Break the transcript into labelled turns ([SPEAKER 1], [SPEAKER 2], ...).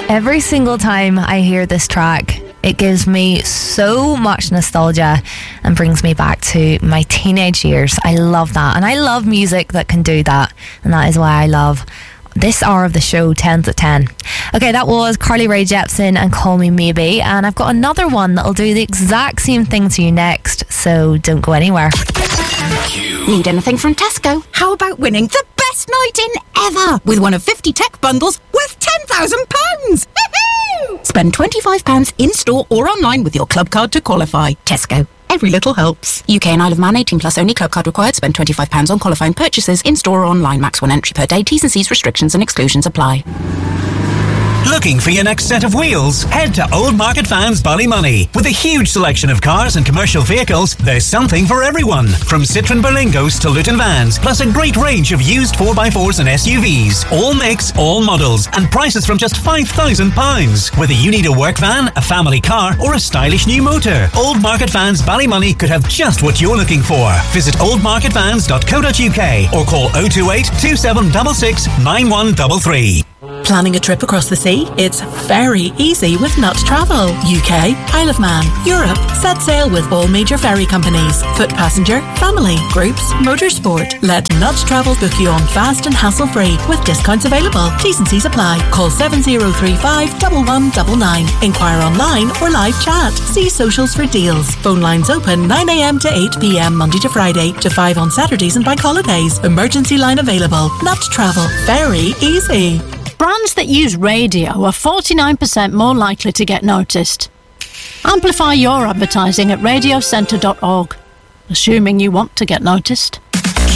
[SPEAKER 1] Every single time I hear this track, it gives me so much nostalgia and brings me back to my teenage years. I love that. And I love music that can do that. And that is why I love this hour of the show, 10 to 10. Okay, that was Carly Rae Jepsen and Call Me Maybe. And I've got another one that'll do the exact same thing to you next. So don't go anywhere.
[SPEAKER 2] Need anything from Tesco? How about winning the best night in ever with one of 50 tech bundles worth £10,000? Spend £25 in-store or online with your club card to qualify. Tesco. Every little helps. UK and Isle of Man 18 plus only. Club card required. Spend £25 on qualifying purchases in-store or online. Max 1 entry per day. T's and C's, restrictions and exclusions apply.
[SPEAKER 3] Looking for your next set of wheels? Head to Old Market Vans Ballymoney. With a huge selection of cars and commercial vehicles, there's something for everyone. From Citroen Berlingos to Luton Vans, plus a great range of used 4x4s and SUVs. All makes, all models, and prices from just £5,000. Whether you need a work van, a family car, or a stylish new motor, Old Market Vans Ballymoney could have just what you're looking for. Visit oldmarketvans.co.uk or call 028 2766 9133.
[SPEAKER 4] Planning a trip across the sea? It's very easy with Nut Travel. UK, Isle of Man, Europe. Set sail with all major ferry companies. Foot passenger, family, groups, motorsport. Let Nut Travel book you on fast and hassle-free with discounts available. T's and C's apply. Call 7035 1199. Inquire online or live chat. See socials for deals. Phone lines open 9 a.m. to 8 p.m. Monday to Friday to 5 on Saturdays and bank holidays. Emergency line available. Nut Travel. Very easy.
[SPEAKER 5] Brands that use radio are 49% more likely to get noticed. Amplify your advertising at radiocentre.org, assuming you want to get noticed.